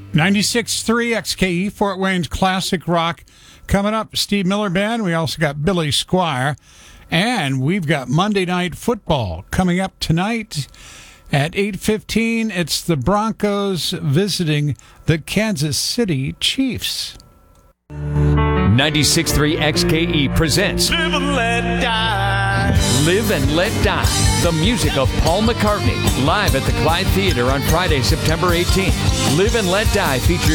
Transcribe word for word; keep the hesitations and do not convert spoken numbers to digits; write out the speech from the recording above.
ninety-six point three X K E, Fort Wayne's classic rock. Coming up, Steve Miller Band. We also got Billy Squire. And we've got Monday Night Football coming up tonight at eight fifteen. It's the Broncos visiting the Kansas City Chiefs. ninety-six point three X K E presents Live and Let Die. Live and Let Die. The music of Paul McCartney. Live at the Clyde Theater on Friday, September eighteenth. Live and Let Die features